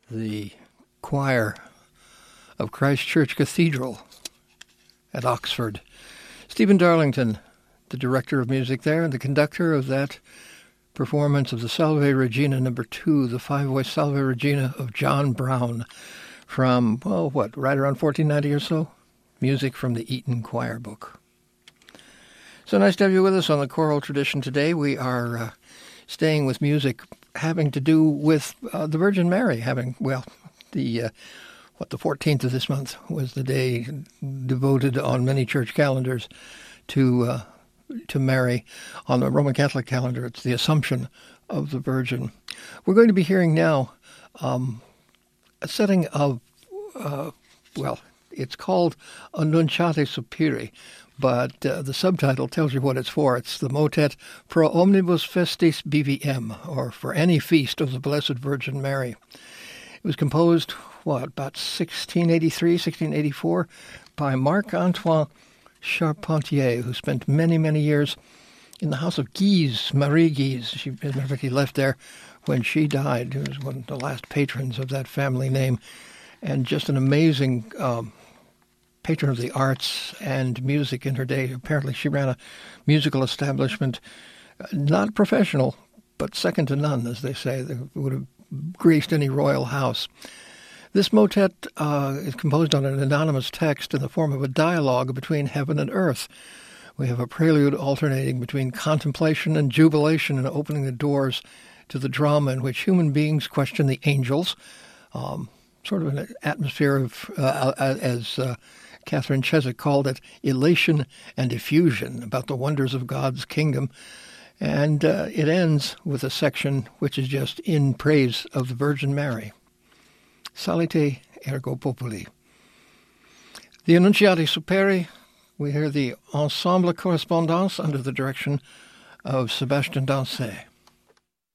the choir of Christ Church Cathedral at Oxford. Stephen Darlington, the director of music there, and the conductor of that performance of the Salve Regina No. 2, the five-voice Salve Regina of John Brown from, right around 1490 or so? Music from the Eton Choir Book. So nice to have you with us on the choral tradition today. We are staying with music having to do with the Virgin Mary, the 14th of this month was the day devoted on many church calendars to Mary. On the Roman Catholic calendar, it's the Assumption of the Virgin. We're going to be hearing now a setting of, it's called Annunciate Superi, but the subtitle tells you what it's for. It's the motet Pro Omnibus Festis BVM, or For Any Feast of the Blessed Virgin Mary. It was composed, about 1683, 1684, by Marc-Antoine Charpentier, who spent many, many years in the house of Guise, Marie Guise. He left there when she died. He was one of the last patrons of that family name, and just an amazing patron of the arts and music in her day. Apparently she ran a musical establishment, not professional, but second to none, as they say. They would have graced any royal house. This motet is composed on an anonymous text in the form of a dialogue between heaven and earth. We have a prelude alternating between contemplation and jubilation and opening the doors to the drama in which human beings question the angels, sort of an atmosphere of, as Catherine Cheswick called it, elation and effusion about the wonders of God's kingdom. And it ends with a section which is just in praise of the Virgin Mary. Salite ergo populi. The Annunciate Superi, we hear the Ensemble Correspondance under the direction of Sébastien Dancet.